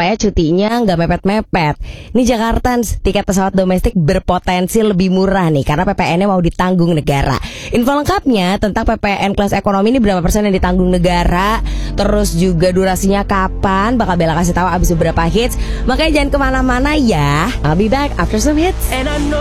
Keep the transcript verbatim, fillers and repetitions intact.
supaya cutinya nggak mepet-mepet. Nih Jakarta, tiket pesawat domestik berpotensi lebih murah nih karena P P N-nya mau ditanggung negara. Info lengkapnya tentang P P N kelas ekonomi ini berapa persen yang ditanggung negara, terus juga durasinya kapan, bakal Bella kasih tahu abis beberapa hits. Makanya jangan kemana-mana ya. I'll be back after some hits.